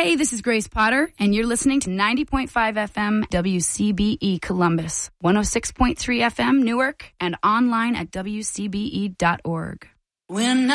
Hey, this is Grace Potter, and you're listening to 90.5 FM WCBE Columbus, 106.3 FM Newark, and online at WCBE.org.